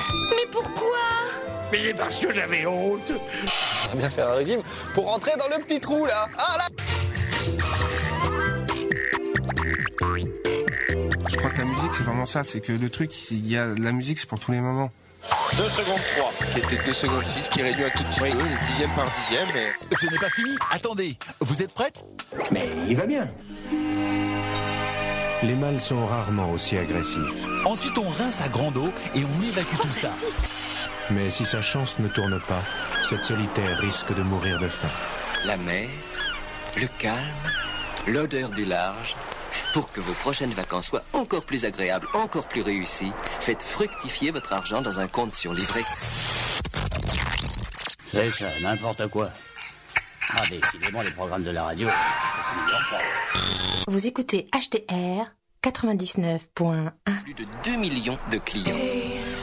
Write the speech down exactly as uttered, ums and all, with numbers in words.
Mais pourquoi? Mais c'est parce que j'avais honte. On va bien faire un régime pour rentrer dans le petit trou là. Ah là. Je crois que la musique c'est vraiment ça, c'est que le truc, il y a la musique c'est pour tous les moments. deux secondes trois, qui était deux secondes six, qui réduit un tout petit oui. peu, dixième par dixième. Mais... Ce n'est pas fini, attendez, vous êtes prête? Mais il va bien. Les mâles sont rarement aussi agressifs. Ensuite on rince à grande eau et on évacue tout ça. Mais si sa chance ne tourne pas, cette solitaire risque de mourir de faim. La mer, le calme, l'odeur du large. Pour que vos prochaines vacances soient encore plus agréables, encore plus réussies, faites fructifier votre argent dans un compte sur livret. C'est ça, n'importe quoi. Ah, décidément, les programmes de la radio. Vous écoutez H T R quatre-vingt-dix-neuf point un. Plus de deux millions de clients.